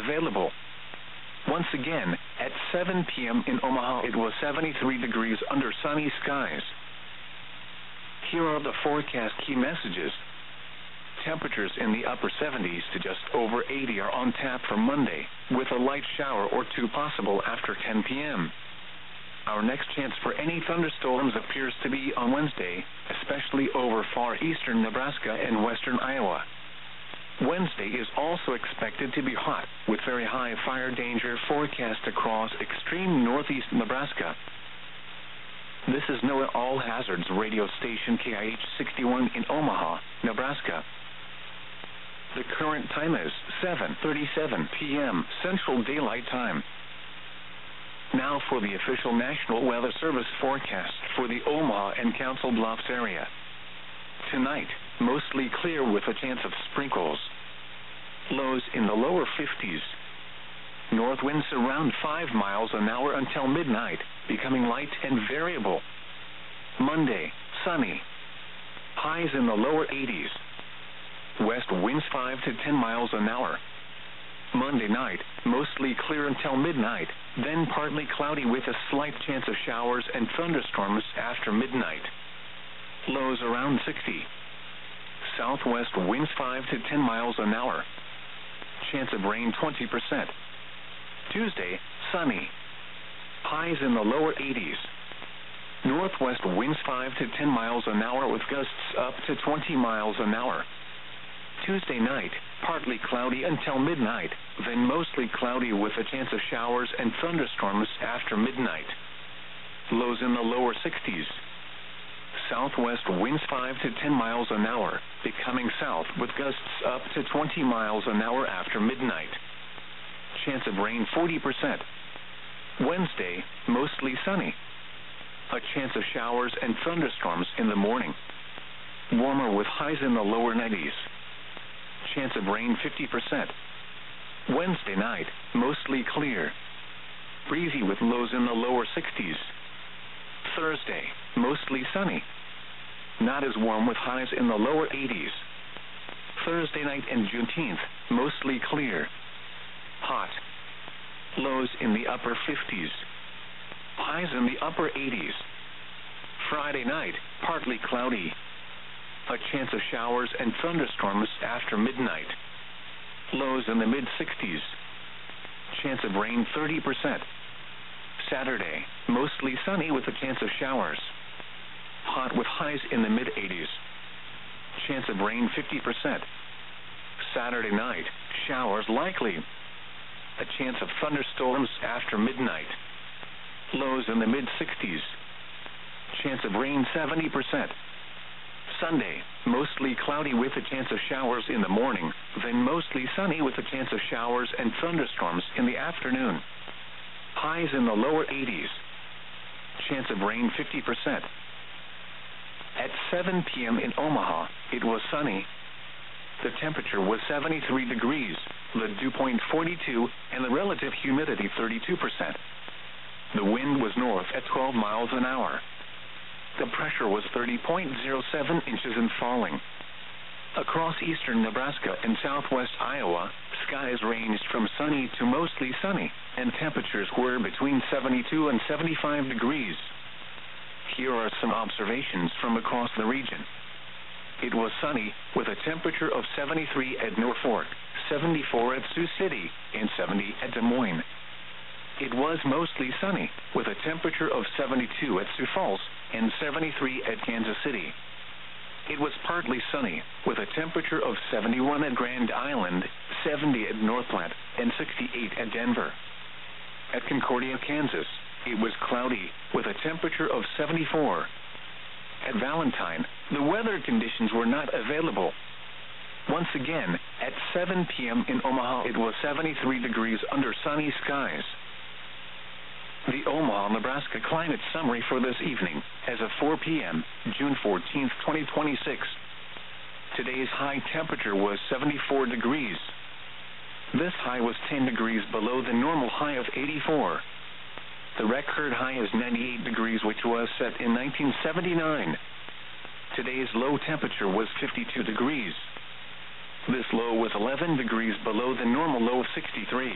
available. Once again, at 7 p.m. in Omaha, it was 73 degrees under sunny skies. Here are the forecast key messages. Temperatures in the upper 70s to just over 80 are on tap for Monday, with a light shower or two possible after 10 p.m. Our next chance for any thunderstorms appears to be on Wednesday, especially over far eastern Nebraska and western Iowa. Wednesday is also expected to be hot, with very high fire danger forecast across extreme northeast Nebraska. This is NOAA All Hazards radio station KIH 61 in Omaha, Nebraska. The current time is 7:37 p.m. Central Daylight Time. Now for the official National Weather Service forecast for the Omaha and Council Bluffs area. Tonight, mostly clear with a chance of sprinkles. Lows in the lower 50s. North winds around 5 miles an hour until midnight, becoming light and variable. Monday, sunny. Highs in the lower 80s. West winds 5 to 10 miles an hour. Monday night, mostly clear until midnight, then partly cloudy with a slight chance of showers and thunderstorms after midnight. Lows around 60. Southwest winds 5 to 10 miles an hour. Chance of rain 20%. Tuesday, sunny. Highs in the lower 80s. Northwest winds 5 to 10 miles an hour with gusts up to 20 miles an hour. Tuesday night, partly cloudy until midnight, then mostly cloudy with a chance of showers and thunderstorms after midnight. Lows in the lower 60s. Southwest winds 5 to 10 miles an hour, becoming south with gusts up to 20 miles an hour after midnight. Chance of rain 40%. Wednesday, mostly sunny. A chance of showers and thunderstorms in the morning. Warmer with highs in the lower 90s. Chance of rain 50%. Wednesday night, mostly clear. Breezy with lows in the lower 60s. Thursday, mostly sunny. Not as warm with highs in the lower 80s. Thursday night and Juneteenth, mostly clear. Hot. Lows in the upper 50s. Highs in the upper 80s. Friday night, partly cloudy. A chance of showers and thunderstorms after midnight. Lows in the mid-60s. Chance of rain 30%. Saturday, mostly sunny with a chance of showers. Hot with highs in the mid-80s. Chance of rain 50%. Saturday night, showers likely. A chance of thunderstorms after midnight. Lows in the mid-60s. Chance of rain 70%. Sunday, mostly cloudy with a chance of showers in the morning, then mostly sunny with a chance of showers and thunderstorms in the afternoon. Highs in the lower 80s. Chance of rain 50%. At 7 p.m. in Omaha, it was sunny. The temperature was 73 degrees, the dew point 42, and the relative humidity 32%. The wind was north at 12 miles an hour. The pressure was 30.07 inches and falling. Across eastern Nebraska and southwest Iowa, skies ranged from sunny to mostly sunny, and temperatures were between 72 and 75 degrees. Here are some observations from across the region. It was sunny, with a temperature of 73 at Norfolk, 74 at Sioux City, and 70 at Des Moines. It was mostly sunny, with a temperature of 72 at Sioux Falls and 73 at Kansas City. It was partly sunny, with a temperature of 71 at Grand Island, 70 at Northland, and 68 at Denver. At Concordia, Kansas, it was cloudy, with a temperature of 74. At Valentine, the weather conditions were not available. Once again, at 7 p.m. in Omaha, it was 73 degrees under sunny skies. The Omaha, Nebraska climate summary for this evening, as of 4 p.m., June 14, 2026. Today's high temperature was 74 degrees. This high was 10 degrees below the normal high of 84. The record high is 98 degrees, which was set in 1979. Today's low temperature was 52 degrees. This low was 11 degrees below the normal low of 63.